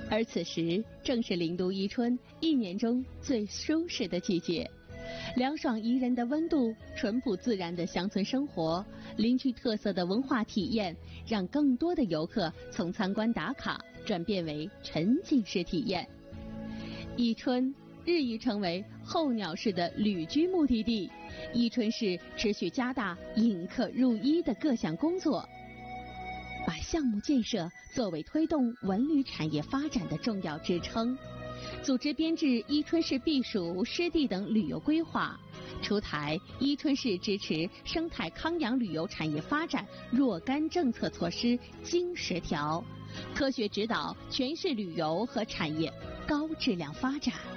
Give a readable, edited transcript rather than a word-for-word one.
而此时正是零度伊春一年中最舒适的季节，凉爽宜人的温度，淳朴自然的乡村生活，邻居特色的文化体验，让更多的游客从参观打卡转变为沉浸式体验。伊春日益成为候鸟式的旅居目的地，伊春市持续加大引客入伊的各项工作，把项目建设作为推动文旅产业发展的重要支撑，组织编制伊春市避暑、湿地等旅游规划，出台伊春市支持生态康养旅游产业发展若干政策措施经10条，科学指导全市旅游和产业高质量发展。